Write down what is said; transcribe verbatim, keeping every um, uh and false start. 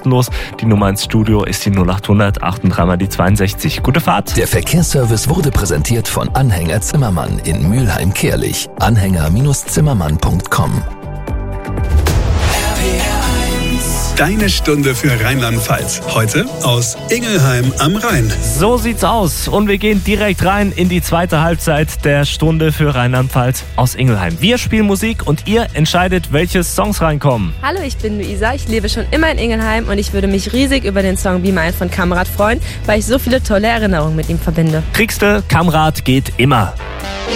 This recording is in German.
kostenlos. Die Nummer ins Studio ist die null acht hundert achtunddreißig mal die zweiundsechzig. Gute Fahrt. Der Verkehrsservice wurde präsentiert von Anhänger Zimmermann in Mülheim-Kärlich. Anhänger Zimmermann punkt com. Deine Stunde für Rheinland-Pfalz. Heute aus Ingelheim am Rhein. So sieht's aus. Und wir gehen direkt rein in die zweite Halbzeit der Stunde für Rheinland-Pfalz aus Ingelheim. Wir spielen Musik und ihr entscheidet, welche Songs reinkommen. Hallo, ich bin Luisa. Ich lebe schon immer in Ingelheim und ich würde mich riesig über den Song Be Mine von Kamrat freuen, weil ich so viele tolle Erinnerungen mit ihm verbinde. Kriegste, Kamrat geht immer.